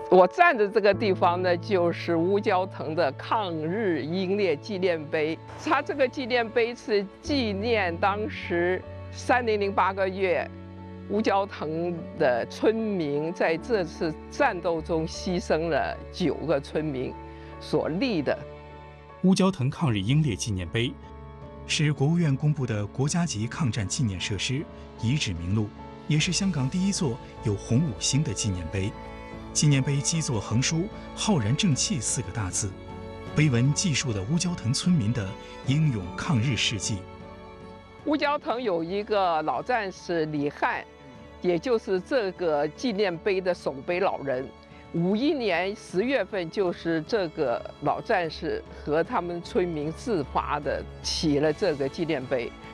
我站的这个地方呢，就是乌蛟腾的抗日英烈纪念碑。它这个纪念碑是纪念当时3008个月，乌蛟腾的村民在这次战斗中牺牲了9个村民所立的。 乌蛟腾抗日英烈纪念碑是国务院公布的国家级抗战纪念设施遗址名录，也是香港第一座有红5星的纪念碑。纪念碑基座横书“浩然正气”4个大字，碑文记述了乌蛟腾村民的英勇抗日事迹。 乌蛟腾有一个老战士李汉，也就是这个纪念碑的守碑老人。51年10月份，就是这个老战士和他们村民自发的起了这个纪念碑。